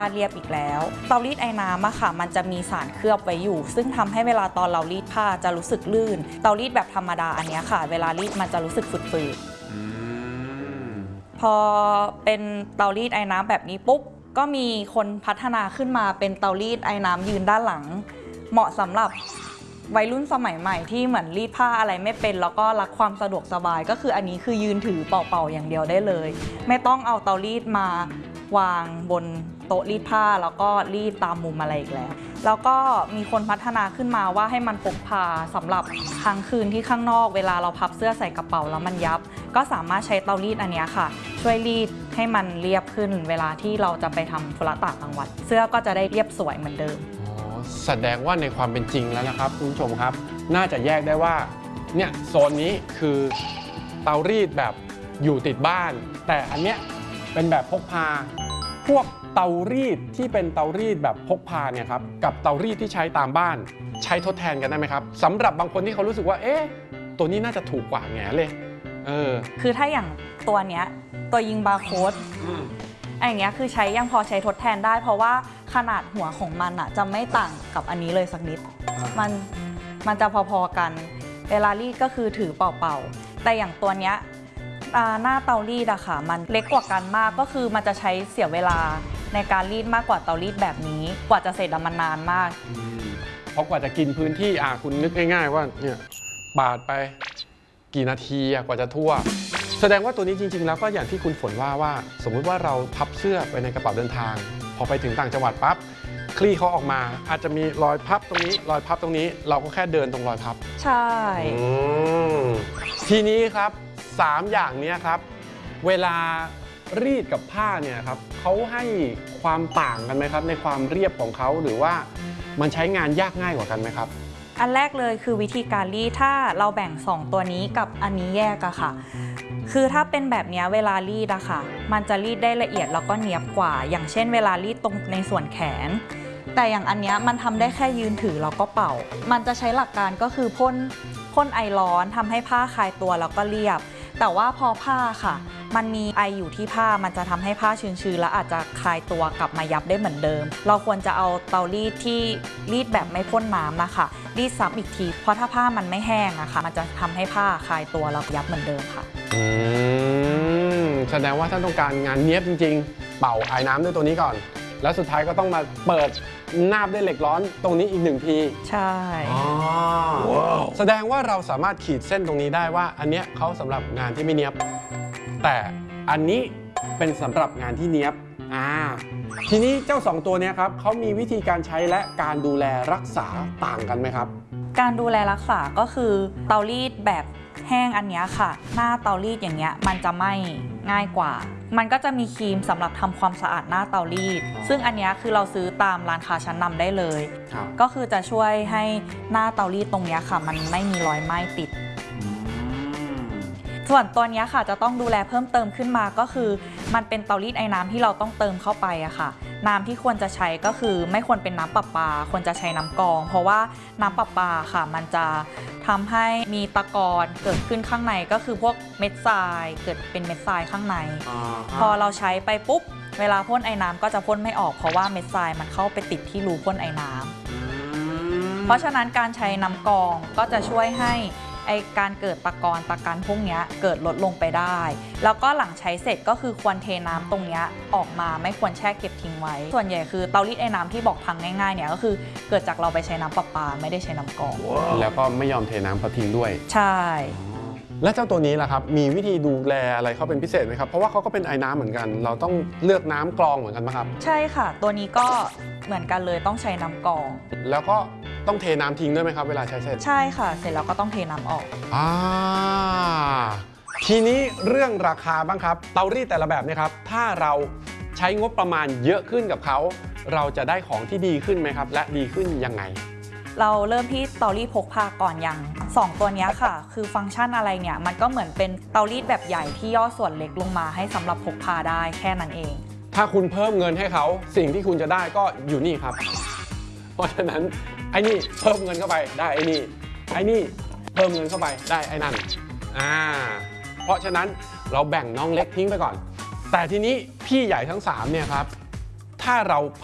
เรียบอีกแล้วเตารีดไอ้น้ำอะค่ะมันจะมีสารเคลือบไว้อยู่ซึ่งทำให้เวลาตอนเรารีดผ้าจะรู้สึกลื่นเตารีดแบบธรรมดาอันนี้ค่ะเวลารีดมันจะรู้สึกฝืดๆพอเป็นเตารีดไอ้น้ำแบบนี้ปุ๊บก็มีคนพัฒนาขึ้นมาเป็นเตารีดไอ้น้ำยืนด้านหลังเหมาะสำหรับวัยรุ่นสมัยใหม่ที่เหมือนรีดผ้าอะไรไม่เป็นแล้วก็รักความสะดวกสบายก็คืออันนี้คือยืนถือเป่าๆอย่างเดียวได้เลยไม่ต้องเอาเตารีดมาวางบนโต๊ะรีดผ้าแล้วก็รีดตามมุมอะไรอีกแล้วก็มีคนพัฒนาขึ้นมาว่าให้มันพกพาสำหรับค้างคืนที่ข้างนอกเวลาเราพับเสื้อใส่กระเป๋าแล้วมันยับก็สามารถใช้เตารีดอันนี้ค่ะช่วยรีดให้มันเรียบขึ้นเวลาที่เราจะไปทำธุระต่างจังหวัดเสื้อก็จะได้เรียบสวยเหมือนเดิมแสดงว่าในความเป็นจริงแล้วนะครับคุณผู้ชมครับน่าจะแยกได้ว่าเนี่ยโซนนี้คือเตารีดแบบอยู่ติดบ้านแต่อันเนี้ยเป็นแบบพกพาพวกเตารีดที่เป็นเตารีดแบบพกพาเนี่ยครับกับเตารีดที่ใช้ตามบ้านใช้ทดแทนกันได้ไหมครับสำหรับบางคนที่เขารู้สึกว่าเอ๊ะตัวนี้น่าจะถูกกว่าแง่เลยคือถ้าอย่างตัวเนี้ยตัวยิงบาร์โค้ดอย่างเงี้ยคือใช้ยังพอใช้ทดแทนได้เพราะว่าขนาดหัวของมันอะจะไม่ต่างกับอันนี้เลยสักนิดมันจะพอๆกันเวลารีดก็คือถือเป่าๆแต่อย่างตัวเนี้ยหน้าเตารีดอะค่ะมันเล็กกว่ากันมากก็คือมันจะใช้เสียเวลาในการรีดมากกว่าเตารีดแบบนี้กว่าจะเสร็จมันนานมากเพราะกว่าจะกินพื้นที่คุณนึกง่ายๆว่าเนี่ยปาดไปกี่นาทีกว่าจะทั่วแสดงว่าตัวนี้จริงๆแล้วก็อย่างที่คุณฝนว่าสมมุติว่าเราพับเสื้อไปในกระเป๋าเดินทางพอไปถึงต่างจังหวัดปั๊บคลี่เขาออกมาอาจจะมีรอยพับตรงนี้รอยพับตรงนี้เราก็แค่เดินตรงรอยพับใช่ทีนี้ครับ3อย่างนี้ครับเวลารีดกับผ้าเนี่ยครับเขาให้ความต่างกันไหมครับในความเรียบของเขาหรือว่ามันใช้งานยากง่ายกว่ากันไหมครับอันแรกเลยคือวิธีการรีดถ้าเราแบ่ง2ตัวนี้กับอันนี้แยกอะค่ะคือถ้าเป็นแบบนี้เวลารีดอะค่ะมันจะรีดได้ละเอียดแล้วก็เนียบกว่าอย่างเช่นเวลารีดตรงในส่วนแขนแต่อย่างอันนี้มันทำได้แค่ยืนถือแล้วก็เป่ามันจะใช้หลักการก็คือพ่นไอร้อนทำให้ผ้าคลายตัวแล้วก็เรียบแต่ว่าพอผ้าค่ะมันมีไออยู่ที่ผ้ามันจะทำให้ผ้าชื้นๆแล้วอาจจะคลายตัวกลับมายับได้เหมือนเดิมเราควรจะเอาเตารีดที่รีดแบบไม่พ่นน้ำนะคะรีดซ้ำอีกทีเพราะถ้าผ้ามันไม่แห้งอะค่ะมันจะทำให้ผ้าคลายตัวแล้วยับเหมือนเดิมค่ะแสดงว่าถ้าต้องการงานเนี้ยบจริงๆเป่าไอ้น้ำด้วยตัวนี้ก่อนแล้วสุดท้ายก็ต้องมาเปิดนาบด้วยเหล็กร้อนตรงนี้อีก1ทีใช่แสดงว่าเราสามารถขีดเส้นตรงนี้ได้ว่าอันเนี้ยเขาสำหรับงานที่ไม่เนียบแต่อันนี้เป็นสำหรับงานที่เนียบทีนี้เจ้า2ตัวนี้ครับเขามีวิธีการใช้และการดูแลรักษาต่างกันไหมครับการดูแลรักษาก็คือเตารีดแบบแห้งอันนี้ค่ะหน้าเตารีดอย่างเงี้ยมันจะไหม้ง่ายกว่ามันก็จะมีครีมสำหรับทำความสะอาดหน้าเตารีดซึ่งอันนี้คือเราซื้อตามร้านค้าชั้นนำได้เลยก็คือจะช่วยให้หน้าเตารีดตรงนี้ค่ะมันไม่มีรอยไหม้ติดส่วนตัวนี้ค่ะจะต้องดูแลเพิ่มเติมขึ้นมาก็คือมันเป็นเตารีดไอ้น้ำที่เราต้องเติมเข้าไปอะค่ะน้ำที่ควรจะใช้ก็คือไม่ควรเป็นน้ำประปาควรจะใช้น้ำกรองเพราะว่าน้ำประปาค่ะมันจะทำให้มีตะกอนเกิดขึ้นข้างในก็คือพวกเม็ดทรายเกิดเป็นเม็ดทรายข้างในพอเราใช้ไปปุ๊บเวลาพ่นไอ้น้ำก็จะพ่นไม่ออกเพราะว่าเม็ดทรายมันเข้าไปติดที่รูพ่นไอ้น้ำเพราะฉะนั้นการใช้น้ำกรองก็จะช่วยให้การเกิดตะกอนพวกนี้เกิดลดลงไปได้แล้วก็หลังใช้เสร็จก็คือควรเทน้ำตรงนี้ออกมาไม่ควรแช่เก็บทิ้งไว้ส่วนใหญ่คือเตารีดไอ้น้ำที่บอกพังง่ายๆเนี่ยก็คือเกิดจากเราไปใช้น้ำประปาไม่ได้ใช้น้ำกรองแล้วก็ไม่ยอมเทน้ำเขาทิ้งด้วยใช่และเจ้าตัวนี้ล่ะครับมีวิธีดูแลอะไรเขาเป็นพิเศษไหมครับเพราะว่าเขาก็เป็นไอ้น้ำเหมือนกันเราต้องเลือกน้ำกรองเหมือนกันไหมครับใช่ค่ะตัวนี้ก็เหมือนกันเลยต้องใช้น้ำกรองแล้วก็ต้องเทน้ำทิ้งด้วยไหมครับเวลาใช้เสร็จใช่ค่ะเสร็จแล้วก็ต้องเทน้ำออกทีนี้เรื่องราคาบ้างครับเตารีดแต่ละแบบเนี่ยครับถ้าเราใช้งบประมาณเยอะขึ้นกับเขาเราจะได้ของที่ดีขึ้นไหมครับและดีขึ้นยังไงเราเริ่มที่เตารีดพกพาก่อนอย่าง2ตัวนี้ค่ะคือฟังก์ชันอะไรเนี่ยมันก็เหมือนเป็นเตารีดแบบใหญ่ที่ย่อส่วนเล็กลงมาให้สำหรับพกพาได้แค่นั้นเองถ้าคุณเพิ่มเงินให้เขาสิ่งที่คุณจะได้ก็อยู่นี่ครับเพราะฉะนั้นไอ้นี่เพิ่มเงินเข้าไปได้ไอ้นี่เพิ่มเงินเข้าไปได้ไอ้นั่นเพราะฉะนั้นเราแบ่งน้องเล็กทิ้งไปก่อนแต่ทีนี้พี่ใหญ่ทั้ง3เนี่ยครับถ้าเรา